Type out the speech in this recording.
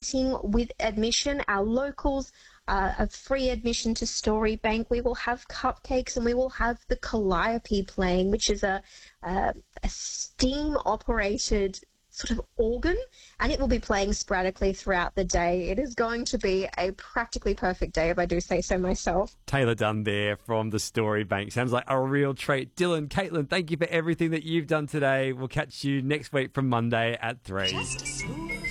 celebrating with admission. Our locals, a free admission to Storybank. We will have cupcakes and we will have the Calliope playing, which is a steam-operated sort of organ, and it will be playing sporadically throughout the day. It is going to be a practically perfect day, if I do say so myself. Taylor Dunn there from the Storybank. Sounds like a real treat. Dylan, Caitlin, thank you for everything that you've done today. We'll catch you next week from Monday at 3.